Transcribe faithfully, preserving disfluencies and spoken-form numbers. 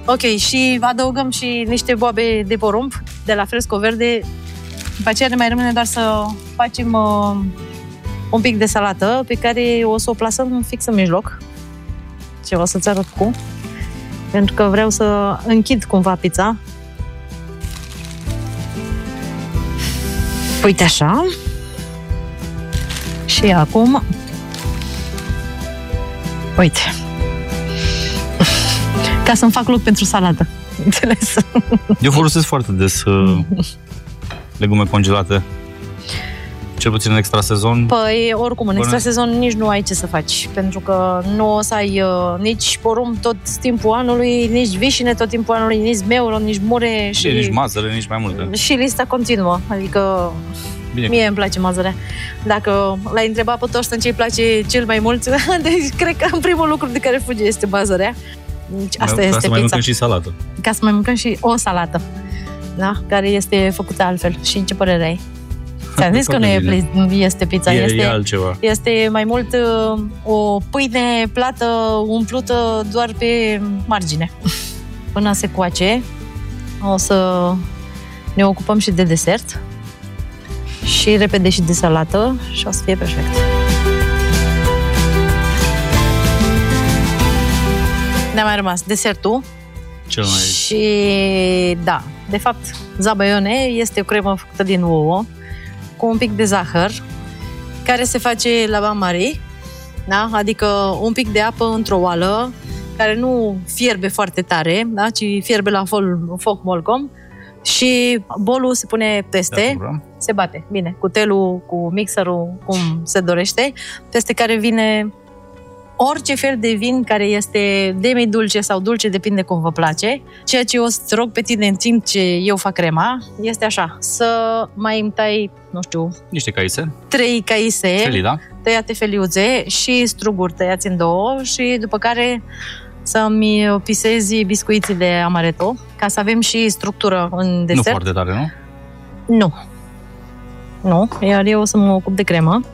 Ok, și adăugăm și niște boabe de porumb de la Fresco Verde. După aceea ne mai rămâne doar să facem uh, un pic de salată pe care o să o plasăm fix în mijloc. Ce o să-ți arăt cum. Pentru că vreau să închid cumva pizza. Uite așa. Și acum uite. Ca să-mi fac loc pentru salată. Înțeles? Eu folosesc foarte des uh, legume congelate. Cel puțin în extra sezon. Păi, oricum, în extra sezon nici nu ai ce să faci. Pentru că nu o să ai uh, nici porumb tot timpul anului, nici vișine tot timpul anului, nici meulă, nici mure. Și, și nici mazăre, nici mai multe. Și lista continuă. Adică bine. Mie îmi place mazărea. Dacă l-ai întrebat pe Torsten ce îi place cel mai mult, deci cred că primul lucru de care fuge este mazărea. Deci asta ca este să mai mâncăm și salată. Ca să mai mâncăm și o salată, da? Care este făcută altfel. Și ce părere ai? Ți-am zis că nu e, este pizza, e, este, e altceva. Este mai mult uh, o pâine plată umplută doar pe margine. Până se coace, o să ne ocupăm și de desert și repede și de salată și o să fie perfect. Ne-a mai rămas desertul. Cel mai... Și da, de fapt, zabaione este o cremă făcută din ouă cu un pic de zahăr, care se face la bain-marie, da? Adică un pic de apă într-o oală, care nu fierbe foarte tare, da? Ci fierbe la foc, foc molcom, și bolul se pune peste, da, se bate, bine, cu telul, cu mixerul, cum se dorește, peste care vine orice fel de vin care este demi-dulce sau dulce, depinde cum vă place. Ceea ce o să rog pe tine în timp ce eu fac crema este așa, să mai îmi tai, nu știu, niște caise, trei caise, felii, da? tăiate feliuțe și struguri tăiați în două și după care să-mi pisezi biscuiții de amaretto, ca să avem și structură în desert. Nu foarte tare, nu? Nu. Nu, iar eu o să mă ocup de cremă.